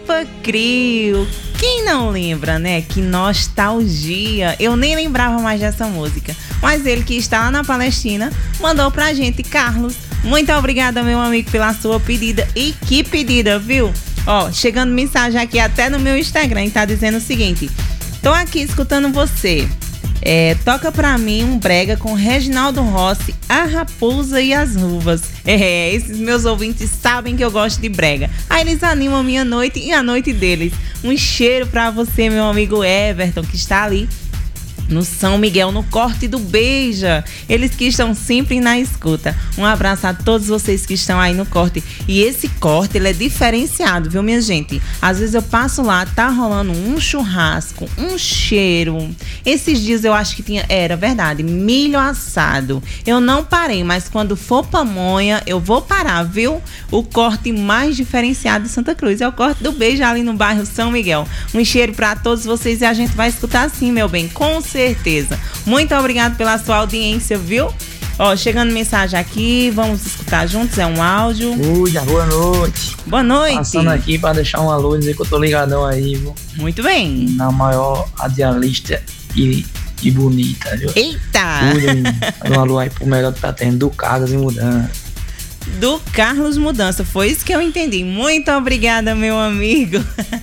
Peppa Crio. Quem não lembra, né? Que nostalgia. Eu nem lembrava mais dessa música. Mas ele que está lá na Palestina mandou pra gente. Carlos, muito obrigada, meu amigo, pela sua pedida. E que pedida, viu? Ó, chegando mensagem aqui até no meu Instagram e tá dizendo o seguinte: tô aqui escutando você. Toca pra mim um brega com Reginaldo Rossi, A Raposa e as Uvas. Esses meus ouvintes sabem que eu gosto de brega. Aí eles animam a minha noite e a noite deles. Um cheiro pra você, meu amigo Everton, que está ali no São Miguel, no corte do Beija. Eles que estão sempre na escuta. Um abraço a todos vocês que estão aí no corte. E esse corte, ele é diferenciado, viu, minha gente? Às vezes eu passo lá, tá rolando um churrasco, um cheiro. Esses dias eu acho que era verdade, milho assado. Eu não parei, mas quando for pamonha, eu vou parar, viu? O corte mais diferenciado de Santa Cruz é o corte do Beija, ali no bairro São Miguel. Um cheiro pra todos vocês e a gente vai escutar assim, meu bem, com certeza. Muito obrigado pela sua audiência, viu? Ó, chegando mensagem aqui, vamos escutar juntos, é um áudio. Boa noite. Boa noite. Passando aqui pra deixar um alô, dizer que eu tô ligadão aí, viu? Muito bem. Na maior radialista e bonita, viu? Eita! Um alô aí pro melhor que tá tendo, do Carlos e Mudança. Do Carlos Mudança, foi isso que eu entendi. Muito obrigada, meu amigo.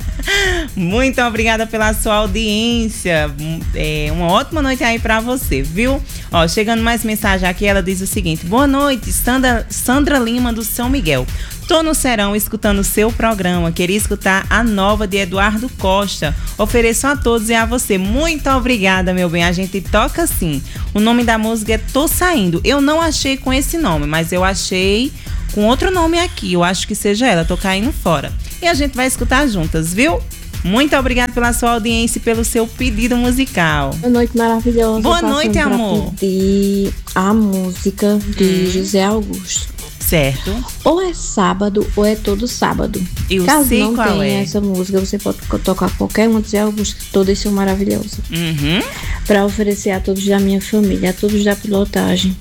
Muito obrigada pela sua audiência. Uma ótima noite aí pra você, viu? Ó, chegando mais mensagem aqui, ela diz o seguinte: boa noite, Sandra Lima do São Miguel. Tô no Serão escutando o seu programa. Queria escutar a nova de Eduardo Costa. Ofereço a todos e a você. Muito obrigada, meu bem. A gente toca sim. O nome da música é Tô Saindo. Eu não achei com esse nome, mas eu achei com outro nome aqui. Eu acho que seja ela. Tô caindo fora. E a gente vai escutar juntas, viu? Muito obrigada pela sua audiência e pelo seu pedido musical. Boa noite, maravilhosa. Boa noite, amor. Pedir a música de José Augusto. Certo. Ou é sábado ou é todo sábado. Eu Caso sei não qual tenha é. essa música, você pode tocar qualquer uma de José Augusto, que todas são maravilhosas. Para oferecer a todos da minha família, a todos da pilotagem.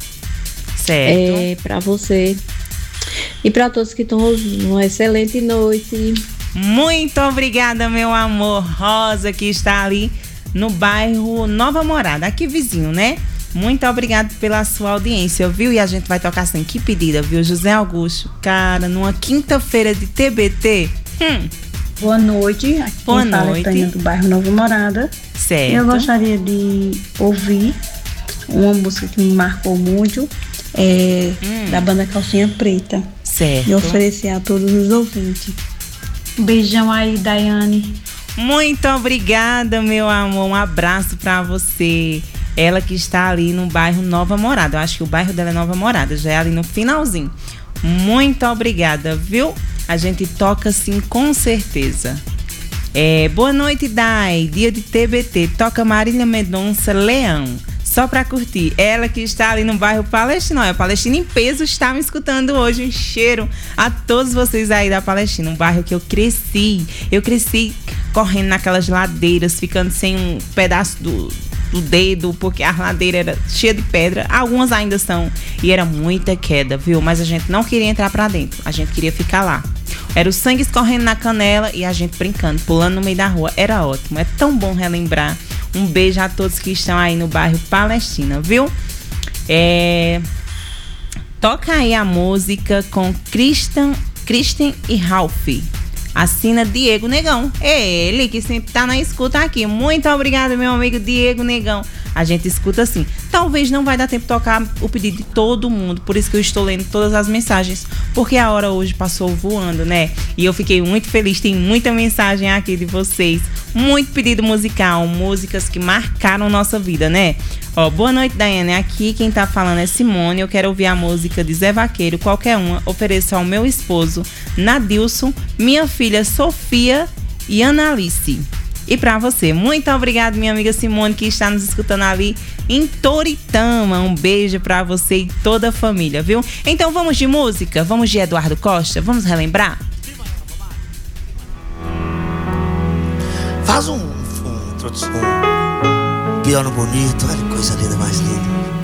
Certo. Para você e para todos que estão ouvindo. Uma excelente noite. Muito obrigada, meu amor. Rosa, que está ali no bairro Nova Morada, aqui vizinho, né? Muito obrigada pela sua audiência, viu? E a gente vai tocar assim, que pedida, viu? José Augusto, cara, numa quinta-feira de TBT. Boa noite. Aqui Boa fala noite. Tânia do bairro Nova Morada. Certo. Eu gostaria de ouvir uma música que me marcou muito, da banda Calcinha Preta. Certo. E oferecer a todos os ouvintes. Um beijão aí, Daiane. Muito obrigada, meu amor. Um abraço pra você. Ela que está ali no bairro Nova Morada. Eu acho que o bairro dela é Nova Morada, já é ali no finalzinho. Muito obrigada, viu? A gente toca sim, com certeza. Boa noite, Dai. Dia de TBT. Toca Marília Mendonça, Leão. Só pra curtir. Ela que está ali no bairro Palestina. A Palestina em peso está me escutando hoje. Um cheiro a todos vocês aí da Palestina. Um bairro que eu cresci. Eu cresci correndo naquelas ladeiras, ficando sem um pedaço do dedo, porque a ladeira era cheia de pedra. Algumas ainda são. E era muita queda, viu? Mas a gente não queria entrar pra dentro. A gente queria ficar lá. Era o sangue escorrendo na canela e a gente brincando, pulando no meio da rua. Era ótimo. É tão bom relembrar. Um beijo a todos que estão aí no bairro Palestina, viu? Toca aí a música com Kristen e Ralph. Assina Diego Negão. É ele que sempre tá na escuta aqui. Muito obrigada, meu amigo Diego Negão. A gente escuta assim. Talvez não vai dar tempo de tocar o pedido de todo mundo. Por isso que eu estou lendo todas as mensagens. Porque a hora hoje passou voando, né? E eu fiquei muito feliz. Tem muita mensagem aqui de vocês. Muito pedido musical. Músicas que marcaram nossa vida, né? Ó, boa noite, Daiane. Aqui quem tá falando é Simone. Eu quero ouvir a música de Zé Vaqueiro, qualquer uma. Ofereço ao meu esposo, Nadilson, minha filha Sofia e Analice. E pra você, muito obrigada, minha amiga Simone, que está nos escutando ali em Toritama. Um beijo pra você e toda a família, viu? Então vamos de música? Vamos de Eduardo Costa? Vamos relembrar? Faz um piano bonito, olha que coisa linda, mais linda.